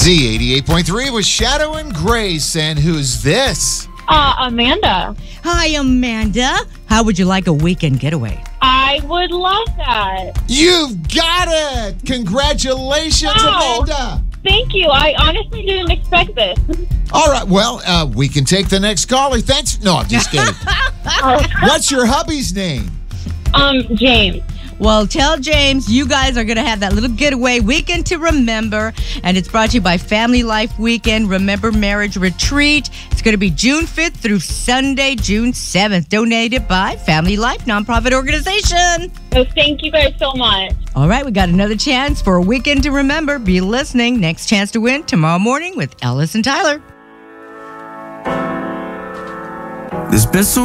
Z88.3 with Shadow and Grace. And who's this? Amanda. Hi, Amanda. How would you like a weekend getaway? I would love that. You've got it! Congratulations, Wow. Amanda! Thank you. I honestly didn't expect this. All right, well, we can take the next caller. Thanks. No, I'm just kidding. What's your hubby's name? James. Well, tell James you guys are going to have that little getaway weekend to remember. And it's brought to you by Family Life Weekend Remember Marriage Retreat. It's going to be June 5th through Sunday, June 7th. Donated by Family Life nonprofit organization. So thank you guys so much. All right, we got another chance for a weekend to remember. Be listening. Next chance to win tomorrow morning with Ellis and Tyler. There's been so